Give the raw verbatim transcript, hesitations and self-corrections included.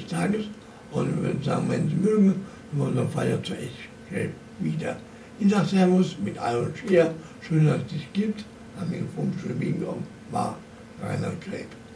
des Tages. Und wir würden sagen, wenn Sie mögen, wir unseren Feier zu echt wieder. Ich sage Servus mit Al und Scher. Schön, dass es dich gibt. Haben wir gefunden, schön war Rainer Gräb.